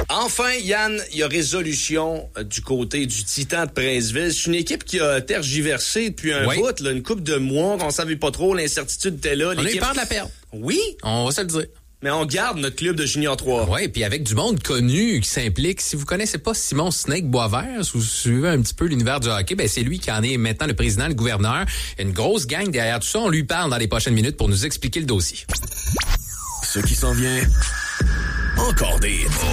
Enfin, Yann, il y a résolution du côté du Titan de Princeville. C'est une équipe qui a tergiversé depuis un bout, là, une couple de mois, qu'on savait pas trop, l'incertitude était là. On a eu peur de la perdre. Oui. On va se le dire. Mais on garde notre club de Junior 3. Oui, puis avec du monde connu qui s'implique. Si vous connaissez pas Simon Snake Boisvert, si vous suivez un petit peu l'univers du hockey, ben c'est lui qui en est maintenant le président, le gouverneur. Il y a une grosse gang derrière tout ça. On lui parle dans les prochaines minutes pour nous expliquer le dossier. Ce qui s'en vient, encore des